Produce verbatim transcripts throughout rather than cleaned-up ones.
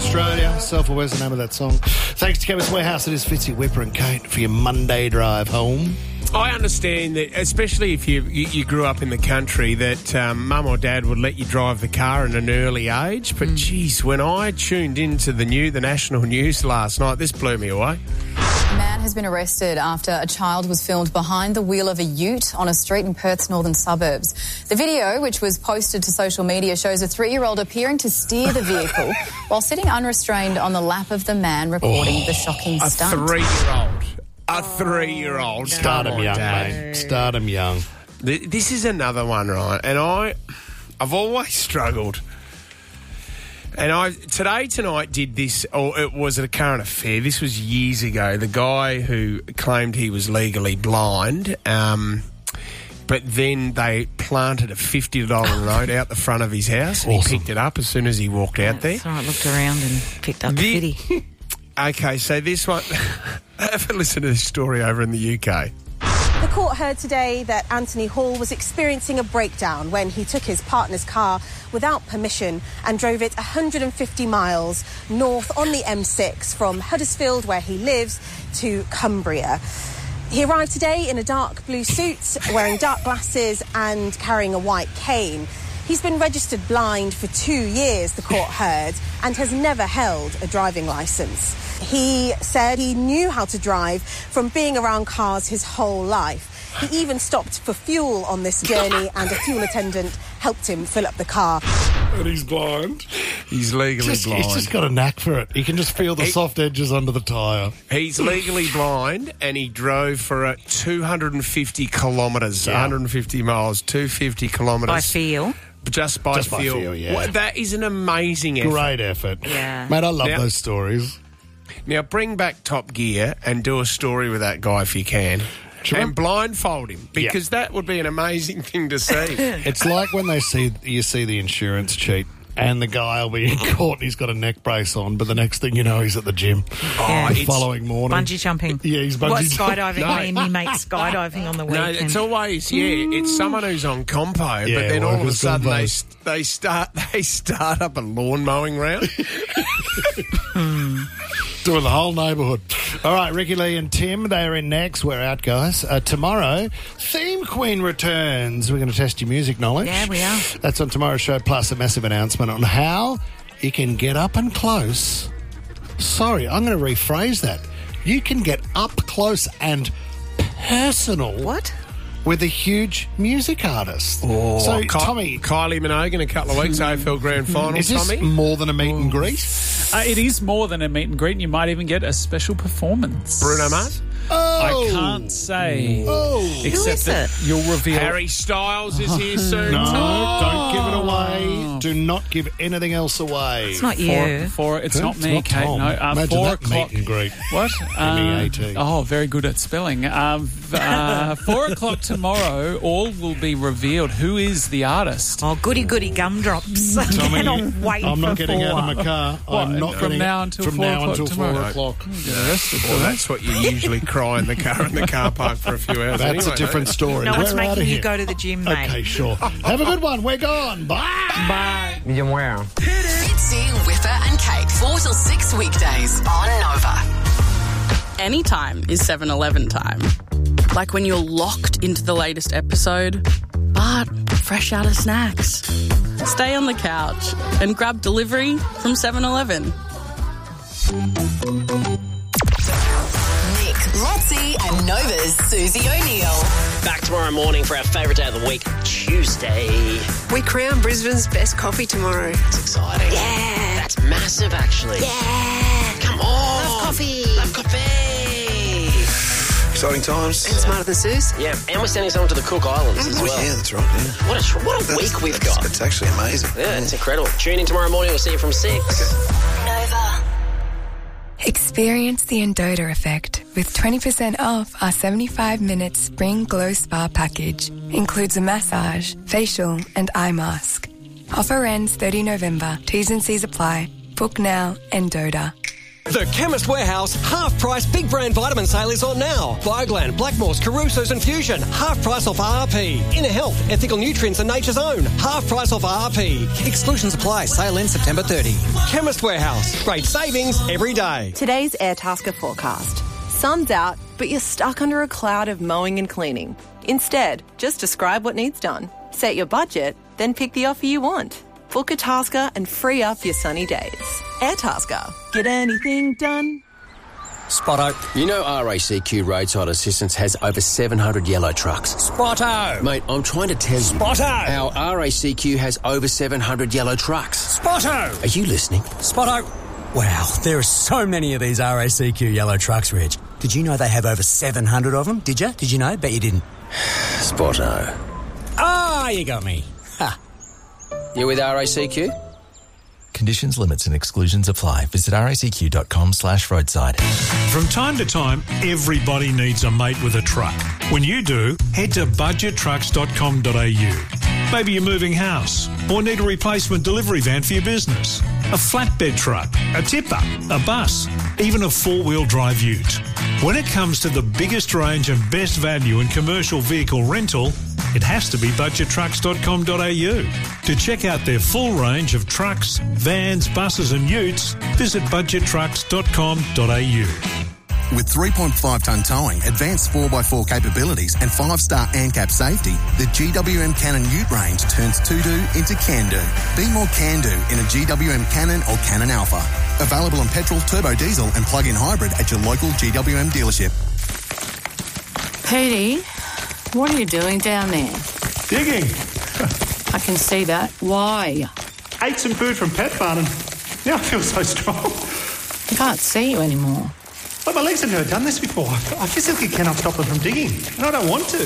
Australia. Self-Aware's the name of that song. Thanks to Chemist Warehouse. It is Fitzy, Whipper and Kate for your Monday drive home. I understand that, especially if you you, you grew up in the country, that um, mum or dad would let you drive the car at an early age. But, mm. geez, when I tuned into the new, the national news last night, this blew me away. A man has been arrested after a child was filmed behind the wheel of a ute on a street in Perth's northern suburbs. The video, which was posted to social media, shows a three-year-old appearing to steer the vehicle while sitting unrestrained on the lap of the man recording oh, the shocking a stunt. A three-year-old. A three-year-old. No. Start him young, Dad. mate. Start him young. This is another one, right? And I, I've always struggled. And I today, tonight, did this, or it was a current affair. This was years ago. The guy who claimed he was legally blind, um, but then they planted a fifty dollar note out the front of his house, and awesome. He picked it up as soon as he walked out there. So I looked around and picked up the, the fifty. Okay, so this one, have a listen to this story over in the U K. The court heard today that Anthony Hall was experiencing a breakdown when he took his partner's car without permission and drove it one hundred fifty miles north on the M six from Huddersfield, where he lives, to Cumbria. He arrived today in a dark blue suit, wearing dark glasses and carrying a white cane. He's been registered blind for two years, the court heard, and has never held a driving licence. He said he knew how to drive from being around cars his whole life. He even stopped for fuel on this journey, and a fuel attendant helped him fill up the car. And he's blind. He's legally just, blind. He's just got a knack for it. He can just feel the he, soft edges under the tyre. He's legally blind, and he drove for uh, two hundred fifty kilometres, yeah. one hundred fifty miles, two hundred fifty kilometres. By feel. Just by just feel. By feel, yeah. Well, that is an amazing effort. Great effort. Yeah. Mate, I love now, those stories. Now, bring back Top Gear and do a story with that guy if you can. Sure. And blindfold him, because yeah. that would be an amazing thing to see. It's like when they see you see the insurance cheat, and the guy will be in court and he's got a neck brace on, but the next thing you know, he's at the gym. Yeah. The following morning. Bungee jumping. Yeah, he's bungee what, jumping. skydiving? No. Me and me mate skydiving on the weekend. No, it's always, yeah, it's someone who's on compo, yeah, but then all of a sudden they, combos. they start they start up a lawn mowing round. hmm. Doing the whole neighbourhood. All right, Ricky Lee and Tim, they're in next. We're out, guys. Uh, tomorrow, Theme Queen returns. We're going to test your music knowledge. Yeah, we are. That's on tomorrow's show, plus a massive announcement on how you can get up and close. Sorry, I'm going to rephrase that. You can get up close and personal. What? With a huge music artist. Oh, so, Ky- Tommy... Kylie Minogue in a couple of weeks, A F L Grand Final, Is this Tommy? more than a meet and greet? Uh, it is more than a meet and greet, and you might even get a special performance. Bruno Mars? Oh. I can't say. Oh. Except that it? you'll reveal... Harry Styles is here soon. No, oh. don't give it away. Do not give anything else away. It's not you. For, for, it's Who? not It's me, not Kate. Tom. No, uh, Imagine four that o'clock. meet and greet. What? M E A T. Um, oh, very good at spelling. Um, uh, four o'clock tomorrow, all will be revealed. Who is the artist? Oh, goody goody gumdrops. I Tommy, cannot wait I'm not for getting four. out of my car. What, I'm not from getting now until from four now o'clock until tomorrow? four o'clock. Get arrested for Well, that. that's what you usually cry in the car in the car park for a few hours. That's anyway, a different mate. story. No one's We're out making of you here. go to the gym, mate. Okay, sure. Have a good one. We're gone. Bye. Bye. Medium well. Fitzy, Whipper and Kate, four till six weekdays on Nova. Anytime is seven eleven time. Like when you're locked into the latest episode, but fresh out of snacks. Stay on the couch and grab delivery from seven eleven. Nick, Lotzie and Nova's Susie O'Neill. Back tomorrow morning for our favourite day of the week, Tuesday. We crown Brisbane's best coffee tomorrow. That's exciting. Yeah. That's massive, actually. Yeah. Come on. Love coffee. Love coffee. Exciting times. And smarter than Suze. Yeah, and we're sending something to the Cook Islands as oh, well. yeah, that's right. Yeah. What a, tr- what a That's, week we've that's, got. It's actually amazing. Yeah, it's incredible. Tune in tomorrow morning. We'll see you from six. Nova. Experience the Endota effect with twenty percent off our seventy-five minute Spring Glow Spa package. Includes a massage, facial and eye mask. Offer ends thirtieth of November. T's and C's apply. Book now, Endota. The Chemist Warehouse half-price big brand vitamin sale is on now. Bioglan, Blackmore's, Caruso's and Fusion, half price off R R P. Inner Health, Ethical Nutrients and Nature's Own, half price off R R P. Exclusions apply. Sale ends September thirtieth. Chemist Warehouse. Great savings every day. Today's Airtasker forecast. Sun's out, but you're stuck under a cloud of mowing and cleaning. Instead, just describe what needs done. Set your budget, then pick the offer you want. Book a tasker and free up your sunny days. Airtasker. Get anything done? Spotto. You know R A C Q Roadside Assistance has over seven hundred yellow trucks. Spotto. Mate, I'm trying to tell you. Spotto. How R A C Q has over seven hundred yellow trucks. Spotto. Are you listening? Spotto. Wow, there are so many of these R A C Q yellow trucks, Reg. Did you know they have over seven hundred of them? Did you? Did you know? Bet you didn't. Spotto. Ah, you got me. Ha. You with R A C Q? Conditions, limits and exclusions apply. Visit racq.com slash roadside. From time to time, everybody needs a mate with a truck. When you do, head to budget trucks dot com dot a u. Maybe you're moving house or need a replacement delivery van for your business, a flatbed truck, a tipper, a bus, even a four-wheel drive ute. When it comes to the biggest range and best value in commercial vehicle rental, it has to be budget trucks dot com dot a u. To check out their full range of trucks, vans, buses and utes, visit budget trucks dot com dot a u. With three point five tonne towing, advanced four by four capabilities and five-star ANCAP safety, the G W M Cannon ute range turns to-do into can-do. Be more can-do in a G W M Cannon or Cannon Alpha. Available on petrol, turbo diesel and plug-in hybrid at your local G W M dealership. Petey, what are you doing down there? Digging. I can see that. Why? Ate some food from Pet Barn and now I feel so strong. I can't see you anymore. But my legs have never done this before. I physically cannot stop them from digging, and I don't want to.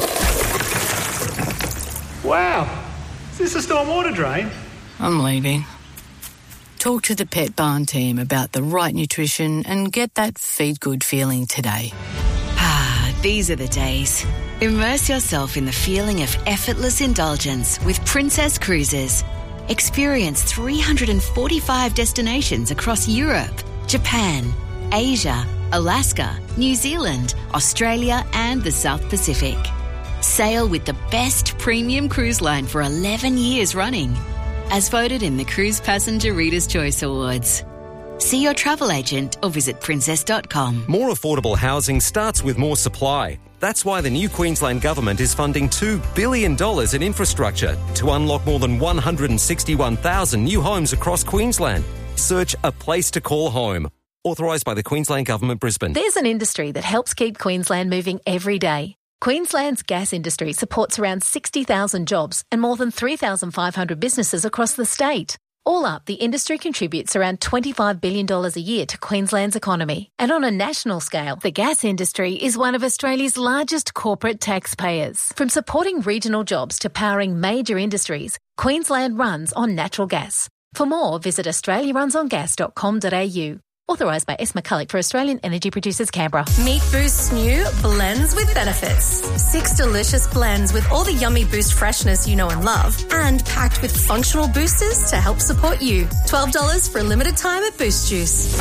Wow. Is this a stormwater drain? I'm leaving. Talk to the Pet Barn team about the right nutrition and get that feed good feeling today. Ah, these are the days. Immerse yourself in the feeling of effortless indulgence with Princess Cruises. Experience three hundred forty-five destinations across Europe, Japan, Asia, Alaska, New Zealand, Australia and the South Pacific. Sail with the best premium cruise line for eleven years running, as voted in the Cruise Passenger Reader's Choice Awards. See your travel agent or visit princess dot com. More affordable housing starts with more supply. That's why the new Queensland Government is funding two billion dollars in infrastructure to unlock more than one hundred sixty-one thousand new homes across Queensland. Search A Place to Call Home. Authorised by the Queensland Government, Brisbane. There's an industry that helps keep Queensland moving every day. Queensland's gas industry supports around sixty thousand jobs and more than three thousand five hundred businesses across the state. All up, the industry contributes around twenty-five billion dollars a year to Queensland's economy. And on a national scale, the gas industry is one of Australia's largest corporate taxpayers. From supporting regional jobs to powering major industries, Queensland runs on natural gas. For more, visit australia runs on gas dot com dot a u. Authorised by S. McCulloch for Australian Energy Producers, Canberra. Meet Boost's new Blends with Benefits. Six delicious blends with all the yummy Boost freshness you know and love, and packed with functional boosters to help support you. twelve dollars for a limited time at Boost Juice.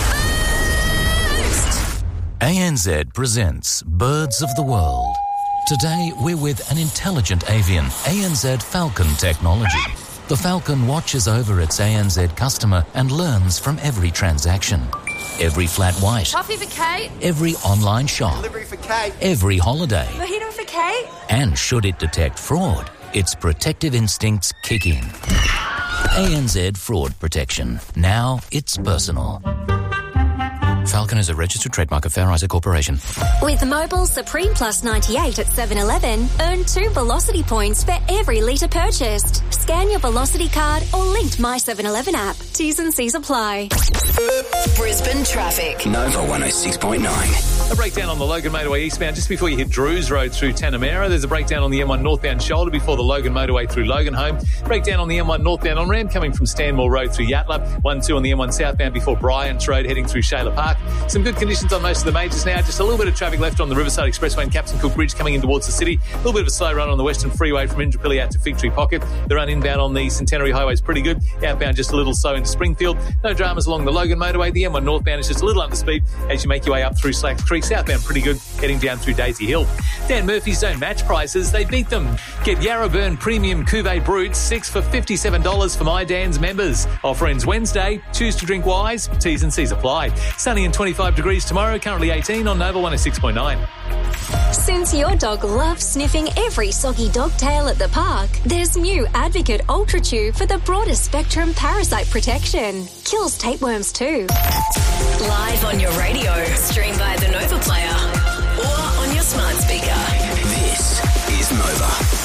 Boost! A N Z presents Birds of the World. Today, we're with an intelligent avian, A N Z Falcon technology. The Falcon watches over its A N Z customer and learns from every transaction. Every flat white. Coffee for Kate. Every online shop. Delivery for Kate. Every holiday. Mojito for Kate. And should it detect fraud, its protective instincts kick in. A N Z Fraud Protection. Now it's personal. Falcon is a registered trademark of Fair Isaac Corporation. With Mobile Supreme Plus ninety-eight at seven eleven, earn two Velocity points for every litre purchased. Scan your Velocity card or linked My seven eleven app. T's and C's apply. Brisbane traffic. Nova one oh six point nine. A breakdown on the Logan Motorway eastbound just before you hit Drews Road through Tanamera. There's a breakdown on the M one northbound shoulder before the Logan Motorway through Logan Home. Breakdown on the M one northbound on ramp coming from Stanmore Road through Yatla. one two on the M one southbound before Bryant's Road heading through Shayla Park. Park. Some good conditions on most of the majors now. Just a little bit of traffic left on the Riverside Expressway and Captain Cook Bridge coming in towards the city. A little bit of a slow run on the Western Freeway from Indooroopilly out to Fig Tree Pocket. The run inbound on the Centenary Highway is pretty good. Outbound just a little slow into Springfield. No dramas along the Logan Motorway. The M one northbound is just a little under speed as you make your way up through Slack Creek. Southbound pretty good, heading down through Daisy Hill. Dan Murphy's don't match prices. They beat them. Get Yarraburn Premium Cuvée Brut, six for fifty-seven dollars for My Dan's members. Offer ends Wednesday. Choose to drink wise. T's and C's apply. Sunny and twenty-five degrees tomorrow. Currently eighteen on Nova one oh six point nine. Since your dog loves sniffing every soggy dog tail at the park, there's new Advocate Ultra Chew for the broadest spectrum parasite protection. Kills tapeworms too. Live on your radio, stream by the Nova Player, or on your smart speaker. This is Nova.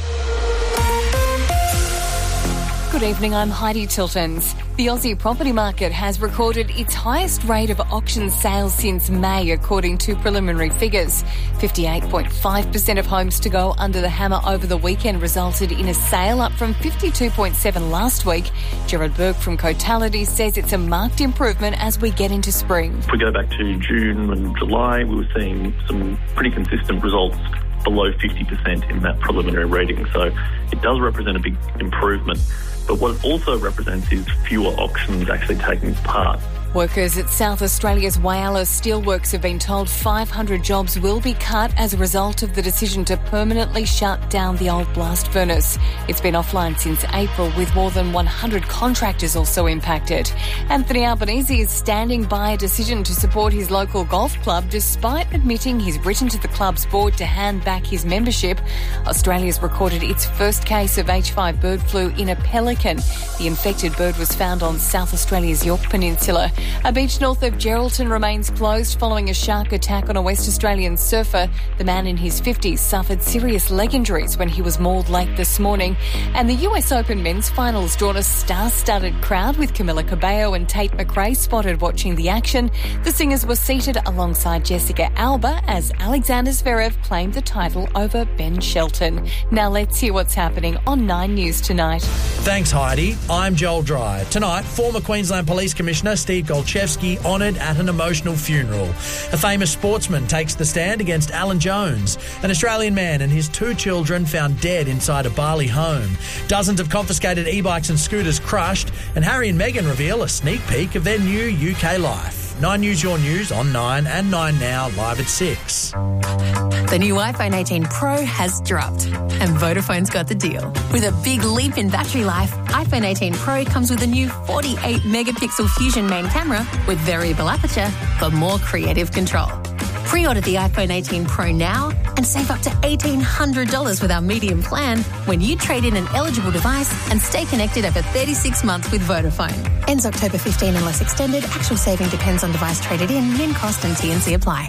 Good evening, I'm Heidi Tiltons. The Aussie property market has recorded its highest rate of auction sales since May, according to preliminary figures. fifty-eight point five percent of homes to go under the hammer over the weekend resulted in a sale, up from fifty-two point seven last week. Gerard Berg from Cotality says it's a marked improvement as we get into spring. If we go back to June and July, we were seeing some pretty consistent results below fifty percent in that preliminary reading. So it does represent a big improvement. But what it also represents is fewer auctions actually taking part. Workers at South Australia's Whyalla Steelworks have been told five hundred jobs will be cut as a result of the decision to permanently shut down the old blast furnace. It's been offline since April, with more than one hundred contractors also impacted. Anthony Albanese is standing by a decision to support his local golf club, despite admitting he's written to the club's board to hand back his membership. Australia's recorded its first case of H five bird flu in a pelican. The infected bird was found on South Australia's York Peninsula. A beach north of Geraldton remains closed following a shark attack on a West Australian surfer. The man in his fifties suffered serious leg injuries when he was mauled late this morning. And the U S Open men's finals drawn a star-studded crowd, with Camila Cabello and Tate McRae spotted watching the action. The singers were seated alongside Jessica Alba as Alexander Zverev claimed the title over Ben Shelton. Now let's hear what's happening on Nine News tonight. Thanks, Heidi. I'm Joel Dry. Tonight, former Queensland Police Commissioner Steve Golchevsky honoured at an emotional funeral. A famous sportsman takes the stand against Alan Jones. An Australian man and his two children found dead inside a Bali home. Dozens of confiscated e-bikes and scooters crushed. And Harry and Meghan reveal a sneak peek of their new U K life. Nine News, your news on Nine and Nine Now, live at six. The new iPhone eighteen Pro has dropped, and Vodafone's got the deal. With a big leap in battery life, iPhone eighteen Pro comes with a new forty-eight megapixel Fusion main camera with variable aperture for more creative control. Pre-order the iPhone eighteen Pro now and save up to eighteen hundred dollars with our medium plan when you trade in an eligible device and stay connected over thirty-six months with Vodafone. Ends October fifteenth unless extended. Actual saving depends on device traded in. Min cost and T and C apply.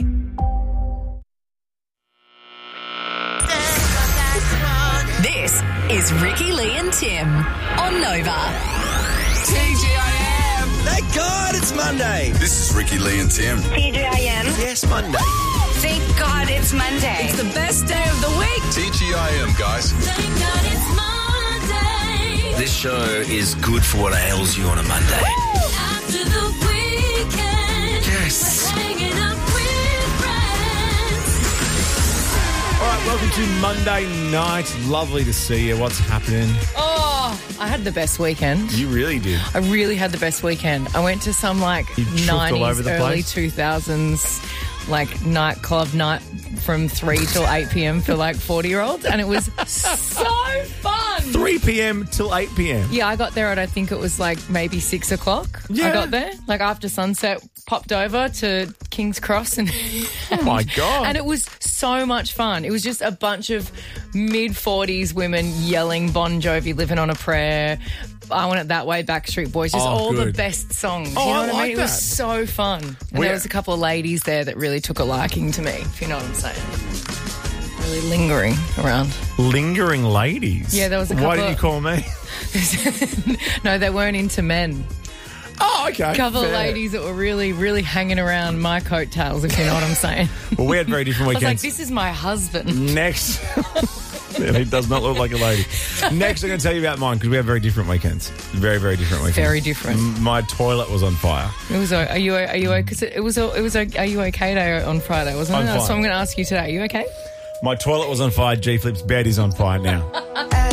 This is Ricky, Lee and Tim on Nova. T G I M! Thank God it's Monday! This is Ricky, Lee and Tim. T G I M. Yes, Monday. Thank God it's Monday. It's the best day of the week. T G I M, guys. Thank God it's Monday. This show is good for what ails you on a Monday. After the weekend. Yes. Hanging out with friends. All right, welcome to Monday night. Lovely to see you. What's happening? Oh, I had the best weekend. You really did. I really had the best weekend. I went to some like You trucked all nineties, over the early place? two thousands like nightclub night from three till eight p.m. for like forty-year-olds, and it was so fun. three p.m. till eight p.m. Yeah, I got there at I think it was like maybe six o'clock. Yeah. I got there like after sunset, popped over to King's Cross, and Oh my God. and it was so much fun. It was just a bunch of mid forties women yelling Bon Jovi, Living on a Prayer, I Want It That Way, Backstreet Boys, just Oh, all the good. best songs. Oh, you know I what like I mean? that. It was so fun. And Well, there was a couple of ladies there that really took a liking to me, if you know what I'm saying. Really lingering around. Lingering ladies? Yeah, there was a Why couple did you of- call me? No, they weren't into men. Oh, okay. A couple fair. of ladies that were really, really hanging around my coattails, if you know what I'm saying. Well, we had very different I was like, weekends. this is my husband. Next And he does not look like a lady. Next, I'm going to tell you about mine because we have very different weekends. Very, very different weekends. Very different. M- My toilet was on fire. It was. Are you? Are you? Because it was. It was. Are you okay day on Friday? Wasn't I'm it? fine. So I'm going to ask you today. Are you okay? My toilet was on fire. G Flip's bed is on fire now.